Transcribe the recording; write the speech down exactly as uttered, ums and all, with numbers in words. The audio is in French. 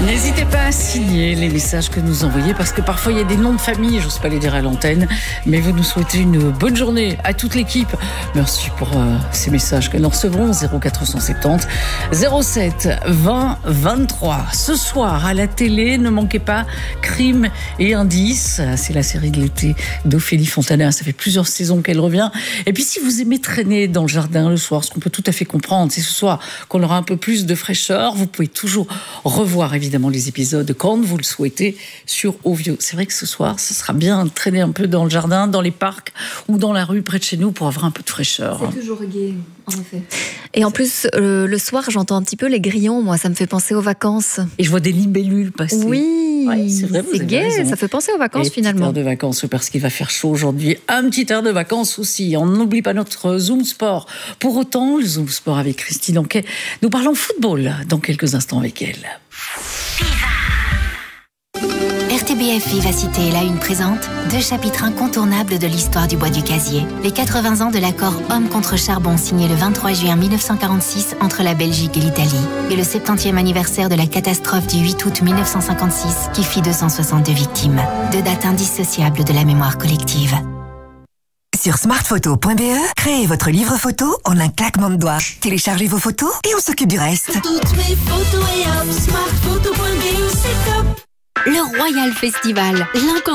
N'hésitez pas à signer les messages que nous envoyez parce que parfois il y a des noms de famille, j'ose pas les dire à l'antenne, mais vous nous souhaitez une bonne journée à toute l'équipe. Merci pour euh, ces messages que nous recevrons. Zéro quatre cent soixante-dix zéro sept vingt vingt-trois. Ce soir à la télé, ne manquez pas Crime et Indices. C'est la série de l'été d'Ophélie Fontana. Ça fait plusieurs saisons qu'elle revient. Et puis si vous aimez traîner dans le jardin le soir, ce qu'on peut tout à fait comprendre, c'est ce soir qu'on aura un peu plus de fraîcheur. Vous pouvez toujours revoir évidemment les épisodes quand vous le souhaitez sur Ovio. C'est vrai que ce soir, ce sera bien de traîner un peu dans le jardin, dans les parcs ou dans la rue près de chez nous pour avoir un peu de fraîcheur. C'est toujours gai, en effet. Et en plus, euh, le soir, j'entends un petit peu les grillons. Moi, ça me fait penser aux vacances. Et je vois des libellules passer. Oui, ouais, c'est vrai, c'est gai. Ça fait penser aux vacances, et finalement. Petite heure de vacances, parce qu'il va faire chaud aujourd'hui. Un petit heure de vacances aussi. On n'oublie pas notre Zoom Sport. Pour autant, le Zoom Sport avec Christine Anquet. Nous parlons football dans quelques instants avec elle. R T B F Vivacité est la une présente deux chapitres incontournables de l'histoire du bois du casier. Les quatre-vingts ans de l'accord Homme contre charbon signé le vingt-trois juin mille neuf cent quarante-six entre la Belgique et l'Italie. Et le septantième anniversaire de la catastrophe du huit août mille neuf cent cinquante-six qui fit deux cent soixante-deux victimes. Deux dates indissociables de la mémoire collective. Sur smartphoto point b e, créez votre livre photo en un claquement de doigts. Téléchargez vos photos et on s'occupe du reste. Toutes mes photos et hop, smartphoto point b e, c'est top. Le Royal Festival, l'incomparable